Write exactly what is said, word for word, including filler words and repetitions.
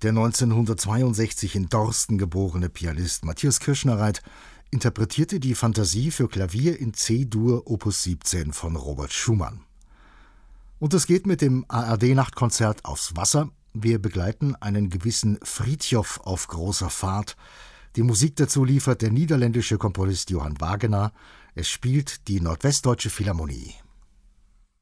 Der neunzehnhundertzweiundsechzig in Dorsten geborene Pianist Matthias Kirschnereit interpretierte die Fantasie für Klavier in C-Dur Opus siebzehn von Robert Schumann. Und es geht mit dem A R D-Nachtkonzert aufs Wasser. Wir begleiten einen gewissen Frithjof auf großer Fahrt. Die Musik dazu liefert der niederländische Komponist Johann Wagener. Es spielt die Nordwestdeutsche Philharmonie.